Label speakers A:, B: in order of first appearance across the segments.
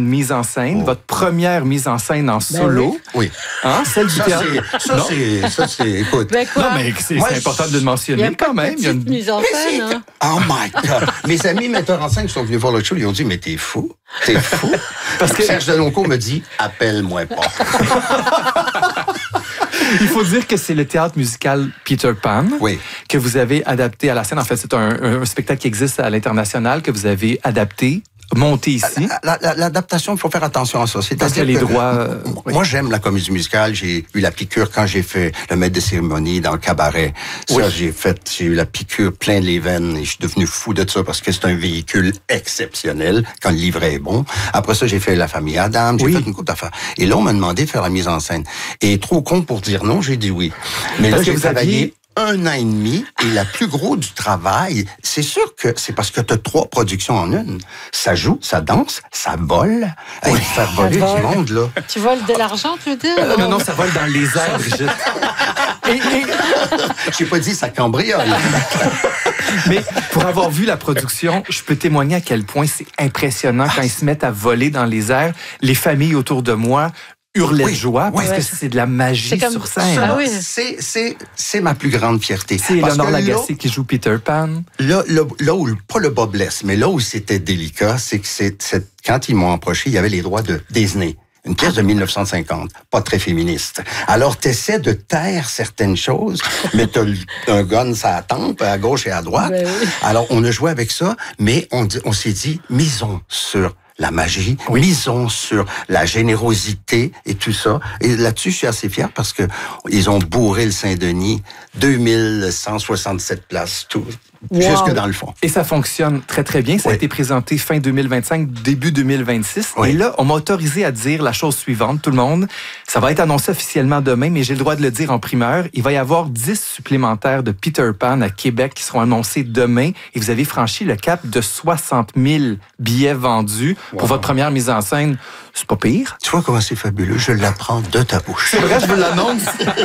A: mise en scène, votre première mise en scène en solo.
B: Oui.
A: Hein, celle du théâtre.
B: Ça, c'est, écoute.
C: Ben quoi?
A: Non, mais c'est important de le mentionner
C: Il y a
A: quand même.
C: Il y a une mise en scène. Hein?
B: Oh my God! Mes amis metteurs en scène qui sont venus voir le show, ils ont dit, mais t'es fou. T'es fou. Parce que Serge Deloncourt me dit, appelle-moi pas.
A: Il faut dire que c'est le théâtre musical Peter Pan que vous avez adapté à la scène. En fait, c'est un spectacle qui existe à l'international que vous avez adapté, monté ici.
B: L'adaptation, il faut faire attention à ça.
A: Parce que les droits...
B: Moi, j'aime la comédie musicale. J'ai eu la piqûre quand j'ai fait le maître de cérémonie dans le cabaret. Ça, j'ai eu la piqûre plein les veines et je suis devenu fou de ça parce que c'est un véhicule exceptionnel quand le livret est bon. Après ça, j'ai fait La famille Adam. J'ai fait une couple d'affaires. Et là, on m'a demandé de faire la mise en scène. Et trop con pour dire non, j'ai dit oui. Mais là, j'ai travaillé 1 an et demi, et la plus gros du travail, c'est sûr que c'est parce que tu as 3 productions en une. Ça joue, ça danse, ça vole. Hey, faire voler du monde, là.
C: Tu voles de l'argent, tu veux dire?
A: Non, ça vole dans les airs, Brigitte.
B: J'ai pas dit ça cambriole.
A: Mais pour avoir vu la production, je peux témoigner à quel point c'est impressionnant quand ils se mettent à voler dans les airs. Les familles autour de moi hurlaient de joie parce que c'est de la magie sur scène.
C: Ah oui.
B: C'est ma plus grande fierté.
A: C'est Léonard Lagacé qui joue Peter Pan.
B: Là où, pas le bas blesse, mais là où c'était délicat, c'est que quand ils m'ont approché, il y avait les droits de Disney. Une pièce de 1950, pas très féministe. Alors, t'essaies de taire certaines choses, mais t'as un gun sur la tempe, à gauche et à droite.
C: Ben oui.
B: Alors, on a joué avec ça, mais on s'est dit, misons sur la magie, misons sur la générosité et tout ça. Et là-dessus, je suis assez fier parce que ils ont bourré le Saint-Denis, 2167 places, tout. Jusque dans le fond.
A: Et ça fonctionne très, très bien. Ça a été présenté fin 2025, début 2026.
B: Oui.
A: Et là, on m'a autorisé à dire la chose suivante, tout le monde. Ça va être annoncé officiellement demain, mais j'ai le droit de le dire en primeur. Il va y avoir 10 supplémentaires de Peter Pan à Québec qui seront annoncés demain. Et vous avez franchi le cap de 60 000 billets vendus pour votre première mise en scène. C'est pas pire.
B: Tu vois comment c'est fabuleux? Je l'apprends de ta bouche.
A: C'est vrai, je vous l'annonce.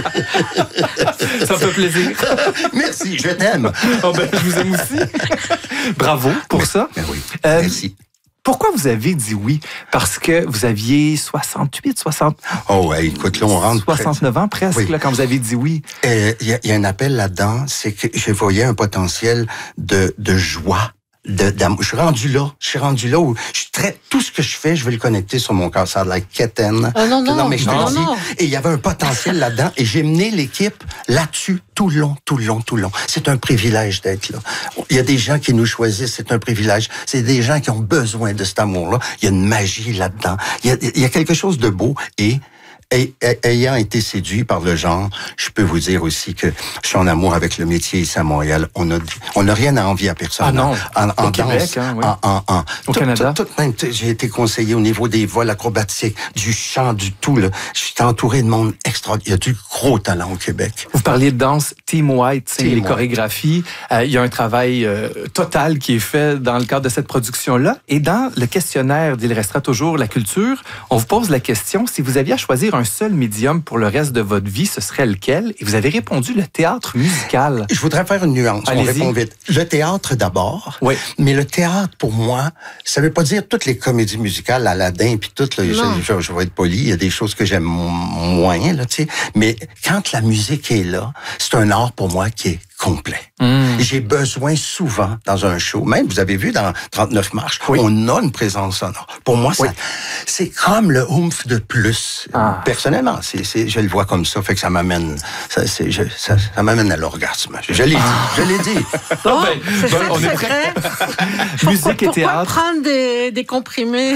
A: Ça me fait plaisir.
B: Merci, je t'aime.
A: Oh ben, je vous aime aussi. Bravo pour ça.
B: Ben oui, merci.
A: Pourquoi vous avez dit oui? Parce que vous aviez 68, 60...
B: Oh, ouais, écoute, là, on rentre...
A: 69 ans presque, là, quand vous avez dit oui.
B: Il y a un appel là-dedans, c'est que je voyais un potentiel de joie. Je suis rendu là où tout ce que je fais, je vais le connecter sur mon cœur. Ça a de la quétaine.
C: Non,
B: mais je te le dis. Et il y avait un potentiel là-dedans et j'ai mené l'équipe là-dessus tout le long. C'est un privilège d'être là. Il y a des gens qui nous choisissent, c'est un privilège. C'est des gens qui ont besoin de cet amour-là. Il y a une magie là-dedans. Il y a quelque chose de beau et ayant été séduit par le genre, je peux vous dire aussi que je suis en amour avec le métier ici à Montréal. On n'a rien à envier à personne.
A: Ah non,
B: en
A: au Québec,
B: au
A: Canada.
B: J'ai été conseillé au niveau des vols acrobatiques, du chant, du tout. Là. Je suis entouré de monde extraordinaire. Il y a du gros talent au Québec.
A: Vous parliez de danse, Team White, c'est les chorégraphies. Il y a un travail total qui est fait dans le cadre de cette production-là. Et dans le questionnaire d'Il restera toujours la culture, on vous pose la question, si vous aviez à choisir un seul médium pour le reste de votre vie, ce serait lequel? Et vous avez répondu le théâtre musical.
B: Je voudrais faire une nuance.
A: Allez-y.
B: On répond vite. Le théâtre d'abord.
A: Oui.
B: Mais le théâtre, pour moi, ça veut pas dire toutes les comédies musicales, Aladdin, puis tout. Là, je vais être poli. Il y a des choses que j'aime moins, là, tu sais. Mais quand la musique est là, c'est un art pour moi qui est complet. J'ai besoin souvent dans un show, même vous avez vu dans 39 marches, on a une présence sonore. Pour moi, c'est comme le oomph de plus. Personnellement, je le vois comme ça, fait que ça m'amène, ça m'amène à l'orgasme. Je l'ai dit.
C: Bon, c'est
A: on est
C: secret.
A: Musique et théâtre.
C: Pourquoi prendre des comprimés?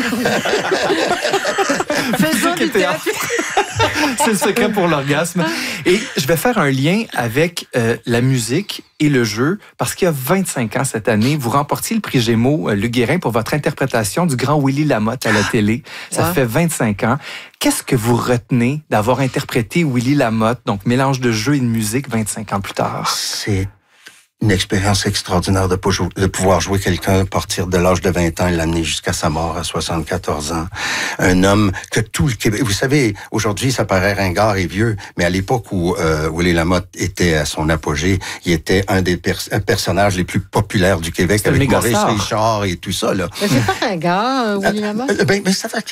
C: Faisons du théâtre.
A: C'est le secret pour l'orgasme. Et je vais faire un lien avec la musique et le jeu, parce qu'il y a 25 ans cette année, vous remportiez le prix Gémeaux Luc Guérin pour votre interprétation du grand Willy Lamotte à la télé. Ça fait 25 ans. Qu'est-ce que vous retenez d'avoir interprété Willy Lamotte, donc mélange de jeu et de musique 25 ans plus tard?
B: C'est une expérience extraordinaire de pouvoir jouer quelqu'un à partir de l'âge de 20 ans et l'amener jusqu'à sa mort à 74 ans. Un homme que tout le Québec... Vous savez, aujourd'hui, ça paraît ringard et vieux, mais à l'époque où Willy Lamotte était à son apogée, il était un des personnages les plus populaires du Québec avec Maurice Richard et tout ça. Là.
C: Mais c'est pas ringard, Willy Lamotte?
B: Mais ça fait